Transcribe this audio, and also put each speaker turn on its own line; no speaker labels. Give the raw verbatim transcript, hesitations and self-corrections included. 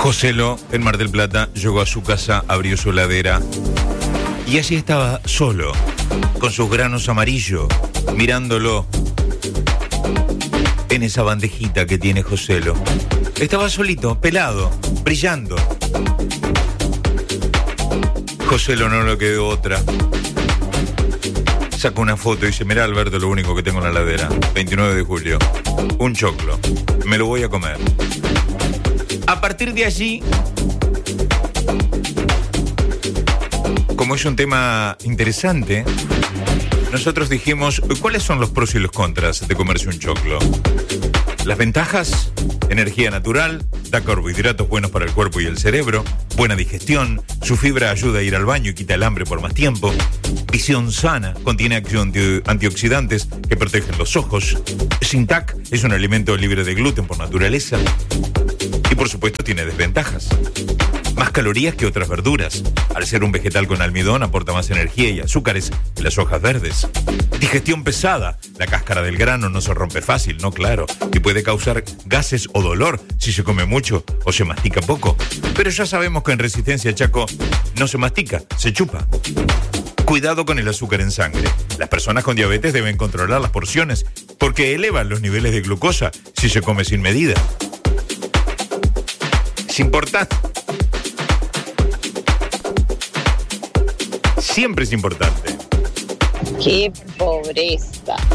Joselo, en Mar del Plata, llegó a su casa, abrió su heladera y allí estaba solo, con sus granos amarillos, mirándolo en esa bandejita que tiene Joselo. Estaba solito, pelado, brillando. Joselo no le quedó otra. Sacó una foto y dice: mirá, Alberto, lo único que tengo en la heladera, veintinueve de julio, un choclo, me lo voy a comer. A partir de allí, como es un tema interesante, nosotros dijimos: ¿cuáles son los pros y los contras de comerse un choclo? Las ventajas: energía natural, da carbohidratos buenos para el cuerpo y el cerebro, buena digestión, su fibra ayuda a ir al baño y quita el hambre por más tiempo, visión sana, contiene acción anti- antioxidantes que protegen los ojos, Sintac es un alimento libre de gluten por naturaleza y por supuesto tiene desventajas. Más calorías que otras verduras. Al ser un vegetal con almidón aporta más energía y azúcares que las hojas verdes. Digestión pesada. La cáscara del grano no se rompe fácil, no claro, y puede causar gases o dolor si se come mucho o se mastica poco. Pero ya sabemos que en Resistencia Chaco no se mastica, se chupa. Cuidado con el azúcar en sangre. Las personas con diabetes deben controlar las porciones porque elevan los niveles de glucosa si se come sin medida. Es importante. Siempre es importante.
Qué pobreza.